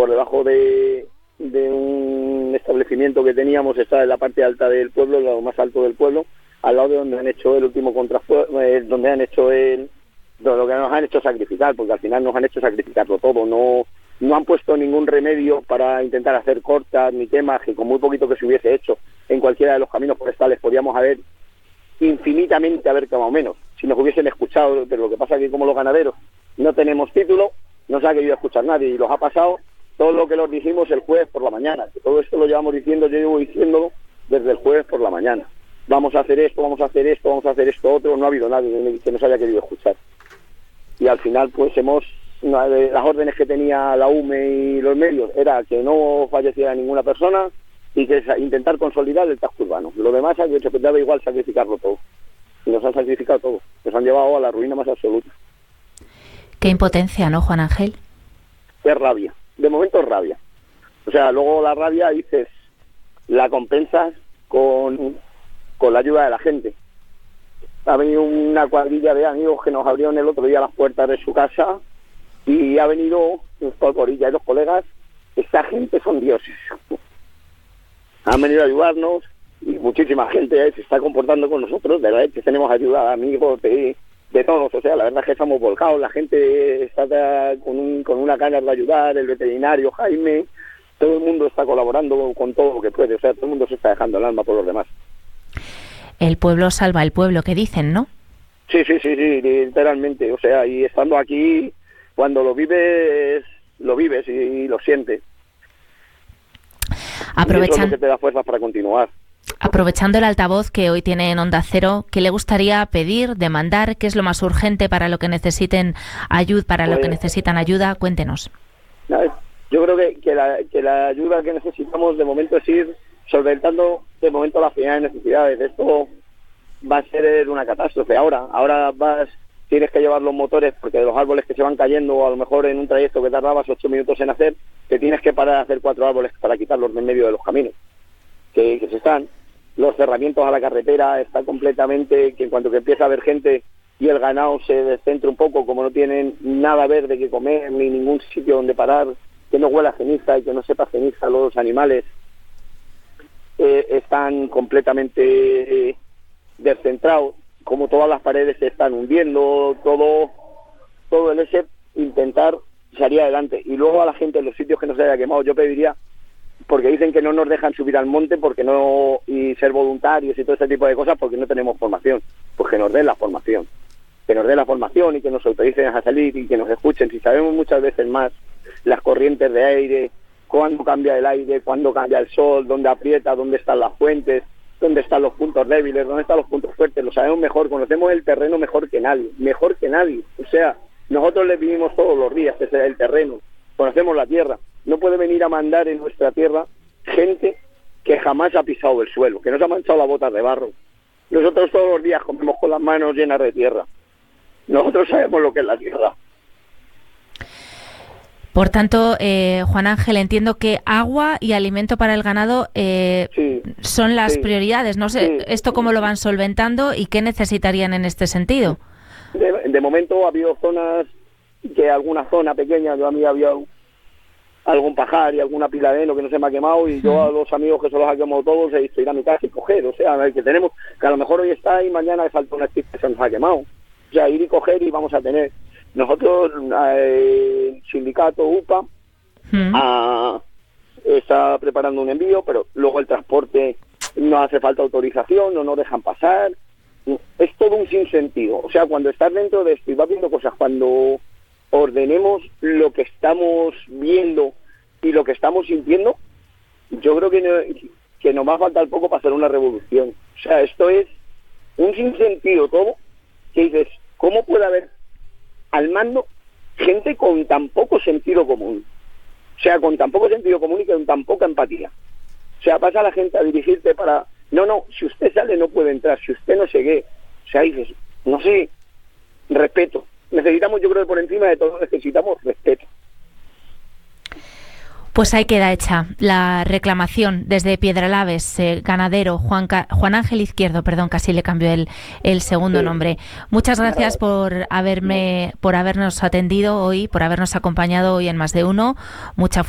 por debajo de un establecimiento que teníamos, está en la parte alta del pueblo, lo más alto del pueblo, al lado de donde han hecho el último donde han hecho lo que nos han hecho sacrificar, porque al final nos han hecho sacrificarlo todo, no han puesto ningún remedio para intentar hacer cortas ni temas, que con muy poquito que se hubiese hecho en cualquiera de los caminos forestales podíamos haber infinitamente quemado menos, si nos hubiesen escuchado, pero lo que pasa es que como los ganaderos no tenemos título, no se ha querido escuchar nadie, y los ha pasado todo lo que nos dijimos el jueves por la mañana, que todo esto lo llevamos diciendo, yo llevo diciéndolo desde el jueves por la mañana. Vamos a hacer esto, vamos a hacer esto, vamos a hacer esto otro, no ha habido nadie que nos haya querido escuchar. Y al final, pues las órdenes que tenía la UME y los medios era que no falleciera ninguna persona y que intentar consolidar el casco urbano. Lo demás ha hecho que daba igual sacrificarlo todo. Y nos han sacrificado todo. Nos han llevado a la ruina más absoluta. Qué impotencia, ¿no, Juan Ángel? Es rabia. De momento es rabia. O sea, luego la rabia dices, la compensas con la ayuda de la gente. Ha venido una cuadrilla de amigos que nos abrieron el otro día las puertas de su casa y ha venido Corporilla y los colegas. Esta gente son dioses. Han venido a ayudarnos y muchísima gente se está comportando con nosotros. De verdad que tenemos ayuda de amigos de todos. O sea, la verdad es que estamos volcados. La gente está con una ganas de ayudar, el veterinario, Jaime. Todo el mundo está colaborando con todo lo que puede. O sea, todo el mundo se está dejando el alma por los demás. El pueblo salva el pueblo, que dicen, ¿no? Sí, literalmente. O sea, y estando aquí, cuando lo vives y lo sientes. Y eso es lo que te da fuerzas para continuar. Aprovechando el altavoz que hoy tiene en Onda Cero, ¿qué le gustaría pedir, demandar? ¿Qué es lo más urgente para lo que necesiten lo que necesitan ayuda? Cuéntenos. Yo creo que la ayuda que necesitamos de momento es ir solventando de momento las primeras necesidades. Esto va a ser una catástrofe. Ahora tienes que llevar los motores porque de los árboles que se van cayendo, o a lo mejor en un trayecto que tardabas 8 minutos en hacer, te tienes que parar a hacer 4 árboles para quitarlos de en medio de los caminos que se están. Los cerramientos a la carretera están completamente, que en cuanto que empieza a haber gente y el ganado se descentra un poco, como no tienen nada verde que comer ni ningún sitio donde parar, que no huela a ceniza y que no sepa ceniza los animales, están completamente descentrados, como todas las paredes se están hundiendo, todo el intentar salir adelante. Y luego a la gente en los sitios que no se haya quemado, yo pediría, porque dicen que no nos dejan subir al monte y ser voluntarios y todo ese tipo de cosas porque no tenemos formación, pues que nos den la formación, y que nos autoricen a salir y que nos escuchen. Si sabemos muchas veces más las corrientes de aire, cuándo cambia el aire, cuándo cambia el sol, dónde aprieta, dónde están las fuentes, dónde están los puntos débiles, dónde están los puntos fuertes, lo sabemos mejor, conocemos el terreno mejor que nadie. O sea, nosotros le vivimos todos los días el terreno, conocemos la tierra. No puede venir a mandar en nuestra tierra gente que jamás ha pisado el suelo, que no se ha manchado las botas de barro. Nosotros todos los días comemos con las manos llenas de tierra. Nosotros sabemos lo que es la tierra. Por tanto, Juan Ángel, entiendo que agua y alimento para el ganado son las prioridades. No sé, ¿esto cómo lo van solventando y qué necesitarían en este sentido? De momento ha habido zonas, alguna zona pequeña, yo a mí había algún pajar y alguna pila de heno que no se me ha quemado, y yo a los amigos que se los ha quemado todos he visto ir a mi casa y coger. O sea, que tenemos, que a lo mejor hoy está y mañana le falta una que se nos ha quemado. O sea, ir y coger y vamos a tener. Nosotros, el sindicato UPA está preparando un envío, pero luego el transporte no hace falta autorización, no nos dejan pasar. Es todo un sinsentido. O sea, cuando estás dentro de esto y vas viendo cosas, cuando ordenemos lo que estamos viendo y lo que estamos sintiendo, yo creo que nos va a faltar poco para hacer una revolución. O sea, esto es un sinsentido todo, que dices, ¿cómo puede haber al mando gente con tan poco sentido común? O sea, con tan poco sentido común y con tan poca empatía. O sea, pasa la gente a dirigirte para... No, si usted sale no puede entrar, si usted no sé qué. O sea, dices, no sé, respeto. Necesitamos, yo creo que por encima de todo necesitamos respeto. Pues ahí queda hecha la reclamación desde Piedralaves, ganadero Juan Ángel Izquierdo, casi le cambió el segundo nombre. Muchas gracias por habernos atendido hoy, por habernos acompañado hoy en Más de Uno. Mucha fuerza.